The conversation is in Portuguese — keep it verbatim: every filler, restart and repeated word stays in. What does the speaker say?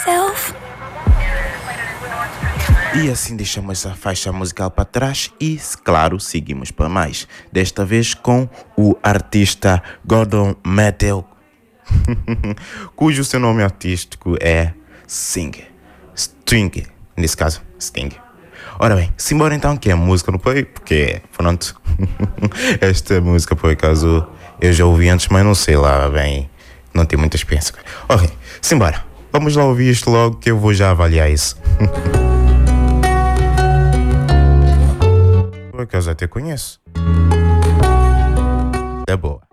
myself. E assim deixamos essa faixa musical para trás e, claro, seguimos para mais. Desta vez com o artista Gordon Metal, cujo seu nome artístico é Sting. Sting, nesse caso, Sting. Ora bem, simbora então que a música não foi, porque, pronto, esta música por acaso eu já ouvi antes, mas não sei lá bem, não tenho muita experiência. Ok, simbora, vamos lá ouvir isto logo que eu vou já avaliar isso. Por acaso até conheço. É boa.